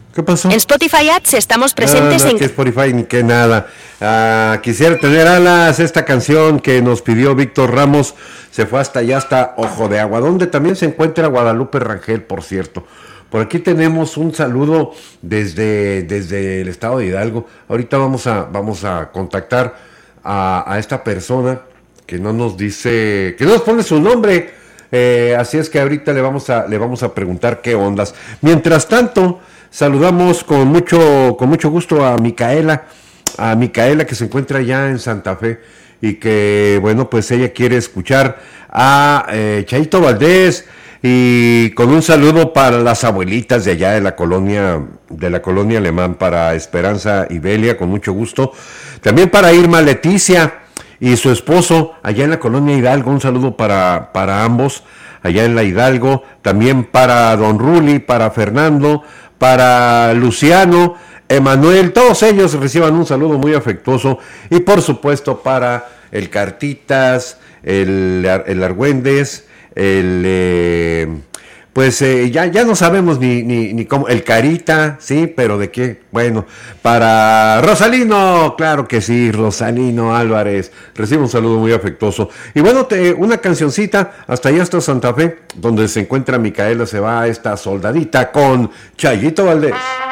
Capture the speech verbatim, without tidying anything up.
¿Qué pasó? En Spotify Ads estamos presentes no, no, en... que Spotify ni que nada. Ah, quisiera tener alas, esta canción que nos pidió Víctor Ramos, se fue hasta allá, hasta Ojo de Agua, donde también se encuentra Guadalupe Rangel, por cierto. Por aquí tenemos un saludo desde, desde el estado de Hidalgo. Ahorita vamos a, vamos a contactar a, a esta persona que no nos dice, que no nos pone su nombre. Eh, así es que ahorita le vamos a, le vamos a preguntar qué ondas. Mientras tanto, saludamos con mucho, con mucho gusto a Micaela, a Micaela que se encuentra ya en Santa Fe y que, bueno, pues ella quiere escuchar a eh, Chayito Valdés, y con un saludo para las abuelitas de allá de la colonia, de la colonia Alemán, para Esperanza y Belia, con mucho gusto. También para Irma Leticia y su esposo allá en la colonia Hidalgo, un saludo para, para ambos allá en la Hidalgo. También para Don Ruli, para Fernando, para Luciano, Emanuel, todos ellos reciban un saludo muy afectuoso. Y por supuesto para el Cartitas, el, el Argüendes, el eh, pues eh, ya, ya no sabemos ni, ni, ni cómo, el Carita, sí, pero de qué, bueno, para Rosalino, claro que sí, Rosalino Álvarez, recibe un saludo muy afectuoso. Y bueno, te, una cancioncita, hasta allá hasta Santa Fe, donde se encuentra Micaela, se va esta soldadita con Chayito Valdés.